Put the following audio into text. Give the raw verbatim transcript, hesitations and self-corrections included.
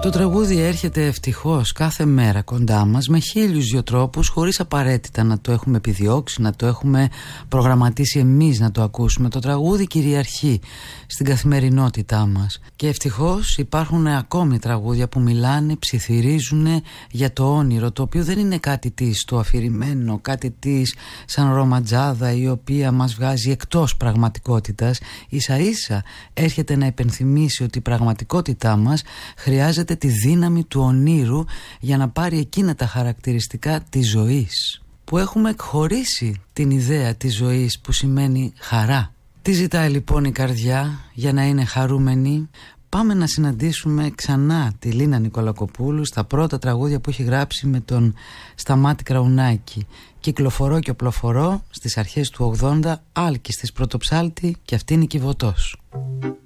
Το τραγούδι έρχεται ευτυχώς κάθε μέρα κοντά μας με χίλιους δυο τρόπους, χωρίς απαραίτητα να το έχουμε επιδιώξει, να το έχουμε προγραμματίσει εμείς να το ακούσουμε. Το τραγούδι κυριαρχεί στην καθημερινότητά μας και ευτυχώς υπάρχουν ακόμη τραγούδια που μιλάνε, ψιθυρίζουν για το όνειρο, το οποίο δεν είναι κάτι της το αφηρημένο, κάτι της σαν ρομαντζάδα η οποία μας βγάζει εκτός πραγματικότητας. Ίσα ίσα έρχεται να υπενθυμίσει ότι η πραγματικότητά μας χρειάζεται τη δύναμη του ονείρου για να πάρει εκείνα τα χαρακτηριστικά της ζωής, που έχουμε εκχωρήσει την ιδέα της ζωής που σημαίνει χαρά. Τι ζητάει λοιπόν η καρδιά για να είναι χαρούμενη? Πάμε να συναντήσουμε ξανά τη Λίνα Νικολακοπούλου στα πρώτα τραγούδια που έχει γράψει με τον Σταμάτη Κραουνάκη. Κυκλοφορώ και οπλοφορώ στις αρχές του ογδόντα, Άλκης της Πρωτοψάλτη και αυτή είναι η Κιβωτός.